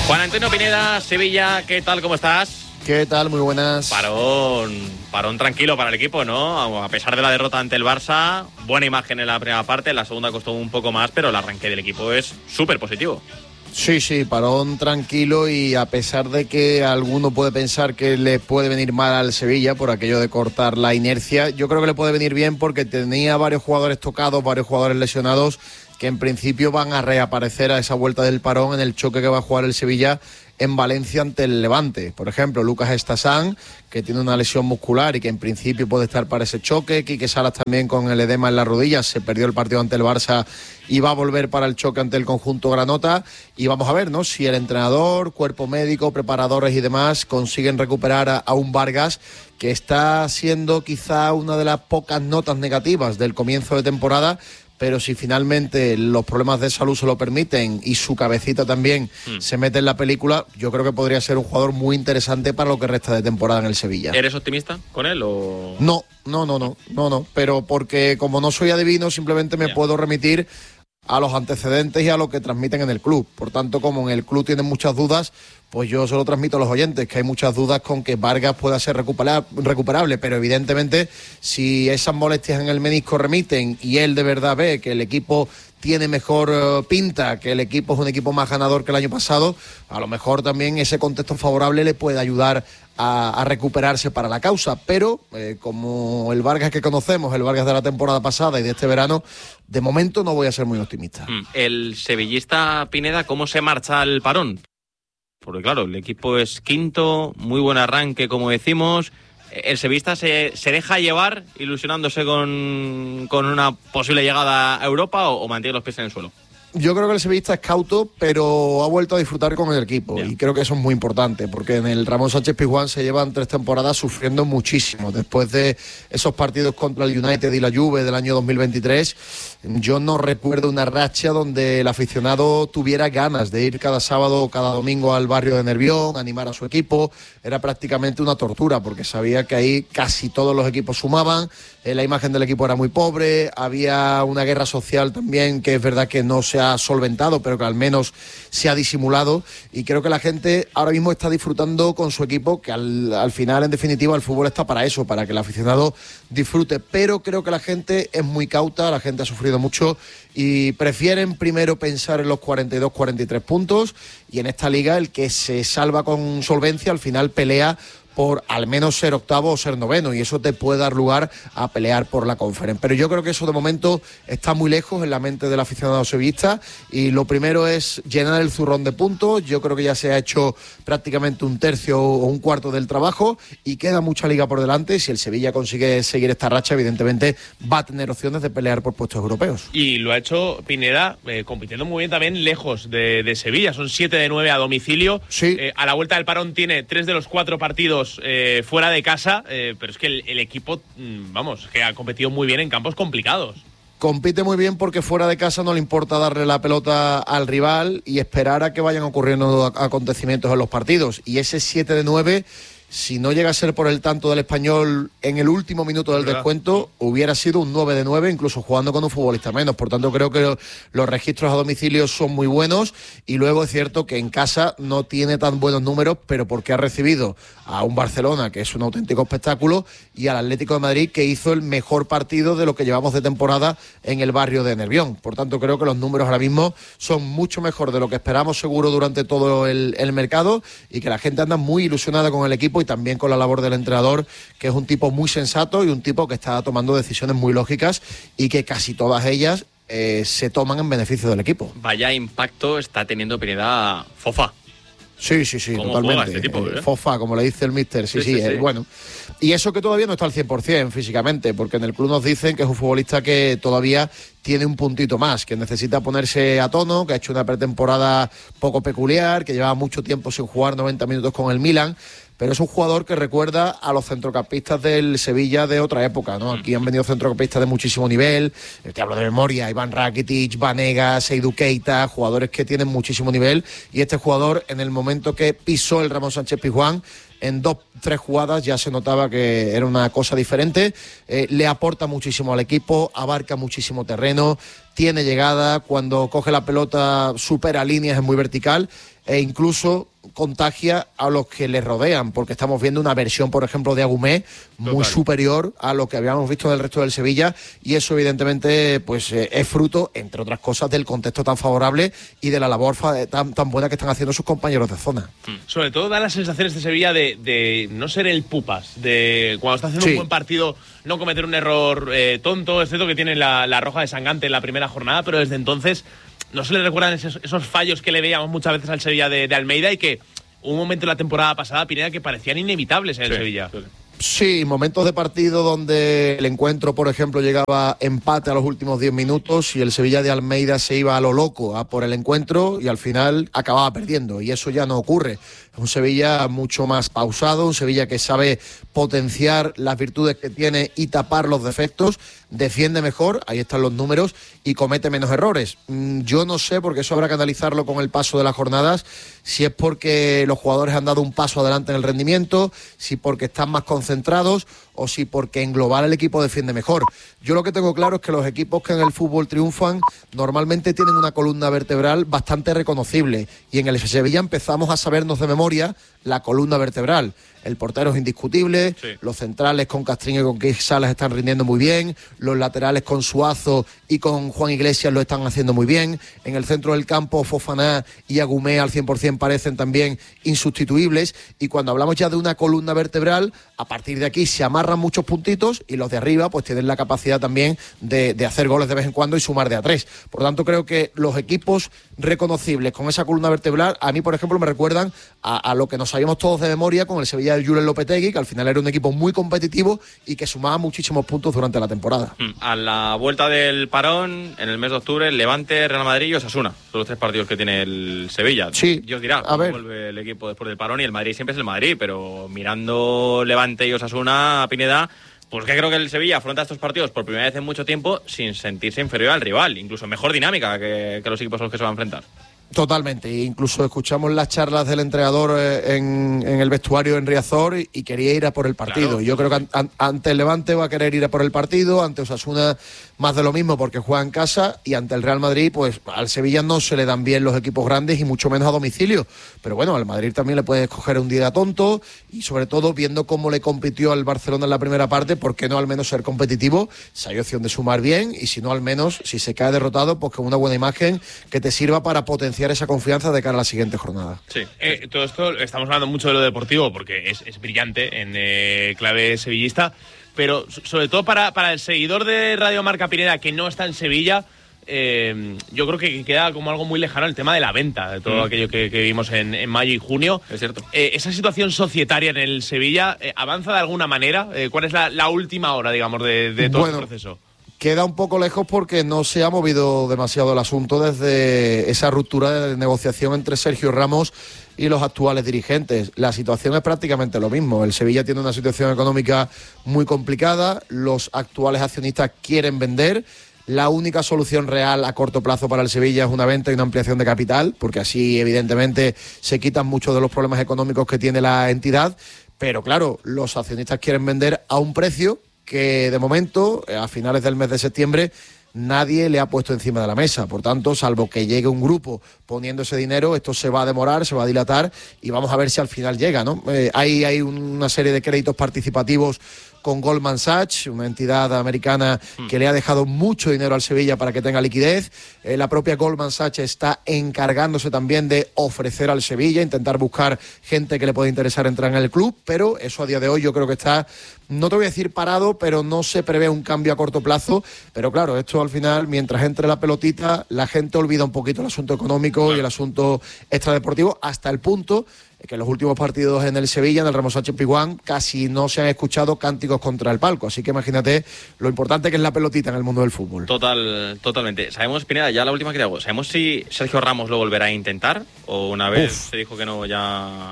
Juan Antonio Pineda, Sevilla, ¿qué tal? ¿Cómo estás? ¿Qué tal? Muy buenas. Parón tranquilo para el equipo, ¿no? A pesar de la derrota ante el Barça, buena imagen en la primera parte, en la segunda costó un poco más, pero el arranque del equipo es súper positivo. Sí, parón tranquilo, y a pesar de que alguno puede pensar que le puede venir mal al Sevilla por aquello de cortar la inercia, yo creo que le puede venir bien porque tenía varios jugadores tocados, varios jugadores lesionados, que en principio van a reaparecer a esa vuelta del parón en el choque que va a jugar el Sevilla en Valencia ante el Levante. Por ejemplo, Lucas Estasán, que tiene una lesión muscular y que en principio puede estar para ese choque. Quique Salas también con el edema en las rodillas, se perdió el partido ante el Barça y va a volver para el choque ante el conjunto granota. Y vamos a ver, ¿no?, si el entrenador, cuerpo médico, preparadores y demás consiguen recuperar a un Vargas que está siendo quizá una de las pocas notas negativas del comienzo de temporada. Pero si finalmente los problemas de salud se lo permiten y su cabecita también se mete en la película, yo creo que podría ser un jugador muy interesante para lo que resta de temporada en el Sevilla. ¿Eres optimista con él o...? No, pero porque como no soy adivino, simplemente me puedo remitir a los antecedentes y a lo que transmiten en el club. Por tanto, como en el club tienen muchas dudas, pues yo se lo transmito a los oyentes, que hay muchas dudas con que Vargas pueda ser recuperable, pero evidentemente si esas molestias en el menisco remiten y él de verdad ve que el equipo tiene mejor pinta, que el equipo es un equipo más ganador que el año pasado, a lo mejor también ese contexto favorable le puede ayudar a recuperarse para la causa. Pero como el Vargas que conocemos, el Vargas de la temporada pasada y de este verano, de momento no voy a ser muy optimista. El sevillista Pineda, ¿cómo se marcha al parón? Porque claro, el equipo es quinto, muy buen arranque, como decimos. ¿El sevillista se deja llevar ilusionándose con una posible llegada a Europa o mantiene los pies en el suelo? Yo creo que el sevillista es cauto, pero ha vuelto a disfrutar con el equipo. Y creo que eso es muy importante, porque en el Ramón Sánchez Pizjuán se llevan 3 temporadas sufriendo muchísimo. Después de esos partidos contra el United y la Juve del año 2023, yo no recuerdo una racha donde el aficionado tuviera ganas de ir cada sábado o cada domingo al barrio de Nervión, animar a su equipo. Era prácticamente una tortura, porque sabía que ahí casi todos los equipos sumaban, la imagen del equipo era muy pobre, había una guerra social también, que es verdad que no se ha solventado, pero que al menos se ha disimulado, y creo que la gente ahora mismo está disfrutando con su equipo, que al final, en definitiva, el fútbol está para eso, para que el aficionado disfrute. Pero creo que la gente es muy cauta, la gente ha sufrido mucho y prefieren primero pensar en los 42, 43 puntos, y en esta liga el que se salva con solvencia al final pelea por al menos ser octavo o ser noveno, y eso te puede dar lugar a pelear por la Conference. Pero yo creo que eso de momento está muy lejos en la mente del aficionado sevillista, y lo primero es llenar el zurrón de puntos. Yo creo que ya se ha hecho prácticamente un tercio o un cuarto del trabajo y queda mucha liga por delante. Si el Sevilla consigue seguir esta racha, evidentemente va a tener opciones de pelear por puestos europeos. Y lo ha hecho Pineda compitiendo muy bien también lejos de Sevilla. Son 7 de 9 a domicilio. Sí. A la vuelta del parón tiene 3 de los 4 partidos fuera de casa, pero es que el equipo, que ha competido muy bien en campos complicados. Compite muy bien porque fuera de casa no le importa darle la pelota al rival y esperar a que vayan ocurriendo acontecimientos en los partidos. Y ese 7 de 9, si no llega a ser por el tanto del Español en el último minuto del descuento, hubiera sido un 9 de 9, incluso jugando con un futbolista menos. Por tanto, creo que los registros a domicilio son muy buenos, y luego es cierto que en casa no tiene tan buenos números, pero porque ha recibido a un Barcelona que es un auténtico espectáculo, y al Atlético de Madrid, que hizo el mejor partido de lo que llevamos de temporada en el barrio de Nervión. Por tanto, creo que los números ahora mismo son mucho mejor de lo que esperamos seguro durante todo el mercado, y que la gente anda muy ilusionada con el equipo y también con la labor del entrenador, que es un tipo muy sensato y un tipo que está tomando decisiones muy lógicas, y que casi todas ellas se toman en beneficio del equipo. Vaya impacto está teniendo Pineda Fofa. Sí, totalmente. Este tipo, Fofa, como le dice el míster, sí. Bueno. Y eso que todavía no está al 100% físicamente, porque en el club nos dicen que es un futbolista que todavía tiene un puntito más, que necesita ponerse a tono, que ha hecho una pretemporada poco peculiar, que llevaba mucho tiempo sin jugar 90 minutos con el Milan, pero es un jugador que recuerda a los centrocampistas del Sevilla de otra época, ¿no? Aquí han venido centrocampistas de muchísimo nivel, te hablo de memoria, Iván Rakitic, Vanega, Seydou Keita, jugadores que tienen muchísimo nivel, y este jugador, en el momento que pisó el Ramón Sánchez Pizjuán, en 2-3 jugadas ya se notaba que era una cosa diferente. Le aporta muchísimo al equipo, abarca muchísimo terreno, tiene llegada, cuando coge la pelota supera líneas, es muy vertical. e incluso contagia a los que le rodean, porque estamos viendo una versión, por ejemplo, de Agumé muy superior a lo que habíamos visto del resto del Sevilla, y eso evidentemente pues es fruto, entre otras cosas, del contexto tan favorable y de la labor tan buena que están haciendo sus compañeros de zona. Sobre todo da las sensaciones de Sevilla de no ser el pupas, de cuando está haciendo un buen partido no cometer un error tonto. Es cierto que tiene la roja de Sangante en la primera jornada, pero desde entonces no se le recuerdan esos fallos que le veíamos muchas veces al Sevilla de Almeida, y que hubo un momento en la temporada pasada, Pineda, que parecían inevitables en el Sevilla. Sí, momentos de partido donde el encuentro, por ejemplo, llegaba empate a los últimos 10 minutos y el Sevilla de Almeida se iba a lo loco a por el encuentro y al final acababa perdiendo, y eso ya no ocurre. Es un Sevilla mucho más pausado, un Sevilla que sabe potenciar las virtudes que tiene y tapar los defectos, defiende mejor, ahí están los números, y comete menos errores. Yo no sé, porque eso habrá que analizarlo con el paso de las jornadas, si es porque los jugadores han dado un paso adelante en el rendimiento, si porque están más concentrados o si porque en global el equipo defiende mejor. Yo lo que tengo claro es que los equipos que en el fútbol triunfan normalmente tienen una columna vertebral bastante reconocible, y en el Sevilla empezamos a sabernos de memoria la columna vertebral. El portero es indiscutible, los centrales con Castrillo y con Keith Salas están rindiendo muy bien, los laterales con Suazo y con Juan Iglesias lo están haciendo muy bien, en el centro del campo Fofana y Agumé al 100% parecen también insustituibles, y cuando hablamos ya de una columna vertebral, a partir de aquí se amarran muchos puntitos y los de arriba pues tienen la capacidad también de hacer goles de vez en cuando y sumar de a 3. Por lo tanto, creo que los equipos reconocibles con esa columna vertebral, a mí, por ejemplo, me recuerdan a lo que nos sabíamos todos de memoria con el Sevilla del Julen Lopetegui, que al final era un equipo muy competitivo y que sumaba muchísimos puntos durante la temporada. A la vuelta del parón, en el mes de octubre, Levante, Real Madrid y Osasuna. Son los 3 partidos que tiene el Sevilla. Sí. Dios dirá cómo vuelve el equipo después del parón, y el Madrid siempre es el Madrid, pero mirando Levante y Osasuna, Pineda, pues que creo que el Sevilla afronta estos partidos por primera vez en mucho tiempo sin sentirse inferior al rival, incluso mejor dinámica que los equipos a los que se va a enfrentar. Totalmente, incluso escuchamos las charlas del entrenador en el vestuario en Riazor y quería ir a por el partido. Claro. Yo creo que ante el Levante va a querer ir a por el partido, ante Osasuna más de lo mismo porque juega en casa, y ante el Real Madrid pues al Sevilla no se le dan bien los equipos grandes y mucho menos a domicilio, pero bueno, al Madrid también le puede escoger un día tonto, y sobre todo viendo cómo le compitió al Barcelona en la primera parte, ¿por qué no al menos ser competitivo? Si hay opción de sumar bien, y si no, al menos si se cae derrotado, pues con una buena imagen que te sirva para potenciar esa confianza de cara a la siguiente jornada. Sí. Todo esto, estamos hablando mucho de lo deportivo porque es brillante en clave sevillista, pero sobre todo para el seguidor de Radio Marca Pineda que no está en Sevilla, yo creo que queda como algo muy lejano el tema de la venta, de todo aquello que vimos en mayo y junio. Es cierto. Esa situación societaria en el Sevilla, ¿avanza de alguna manera? ¿Cuál es la última hora, digamos, de todo este proceso? Queda un poco lejos porque no se ha movido demasiado el asunto desde esa ruptura de negociación entre Sergio Ramos y los actuales dirigentes. La situación es prácticamente lo mismo. El Sevilla tiene una situación económica muy complicada, los actuales accionistas quieren vender. La única solución real a corto plazo para el Sevilla es una venta y una ampliación de capital, porque así evidentemente se quitan muchos de los problemas económicos que tiene la entidad. Pero claro, los accionistas quieren vender a un precio que de momento, a finales del mes de septiembre, nadie le ha puesto encima de la mesa. Por tanto, salvo que llegue un grupo poniendo ese dinero, esto se va a demorar, se va a dilatar, y vamos a ver si al final llega, ¿no? Hay una serie de créditos participativos con Goldman Sachs, una entidad americana que le ha dejado mucho dinero al Sevilla para que tenga liquidez. La propia Goldman Sachs está encargándose también de ofrecer al Sevilla, intentar buscar gente que le pueda interesar entrar en el club, pero eso a día de hoy yo creo que está, no te voy a decir parado, pero no se prevé un cambio a corto plazo. Pero claro, esto al final, mientras entre la pelotita, la gente olvida un poquito el asunto económico y el asunto extradeportivo, hasta el punto que en los últimos partidos en el Sevilla, en el Ramos Sánchez Pizjuán, casi no se han escuchado cánticos contra el palco. Así que imagínate lo importante que es la pelotita en el mundo del fútbol. Totalmente. Sabemos, Pineda, ya la última que te hago, ¿sabemos si Sergio Ramos lo volverá a intentar? ¿O una vez se dijo que no, ya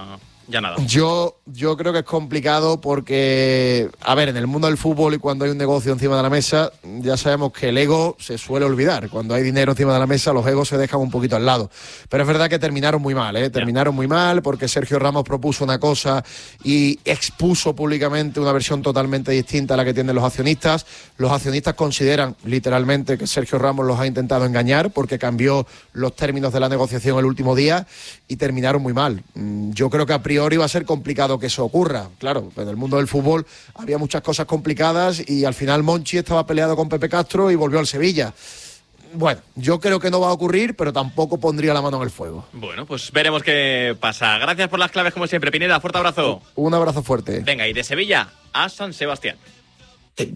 ya nada. Yo creo que es complicado porque, a ver, en el mundo del fútbol y cuando hay un negocio encima de la mesa, ya sabemos que el ego se suele olvidar. Cuando hay dinero encima de la mesa, los egos se dejan un poquito al lado. Pero es verdad que terminaron muy mal, ¿eh? Terminaron muy mal porque Sergio Ramos propuso una cosa y expuso públicamente una versión totalmente distinta a la que tienen los accionistas. Los accionistas consideran literalmente que Sergio Ramos los ha intentado engañar porque cambió los términos de la negociación el último día y terminaron muy mal. Yo creo que a priori va a ser complicado que eso ocurra. Claro, en el mundo del fútbol había muchas cosas complicadas y al final Monchi estaba peleado con Pepe Castro y volvió al Sevilla. Bueno, yo creo que no va a ocurrir, pero tampoco pondría la mano en el fuego. Bueno, pues veremos qué pasa. Gracias por las claves como siempre, Pineda. Fuerte abrazo. Un abrazo fuerte. Venga, y de Sevilla a San Sebastián.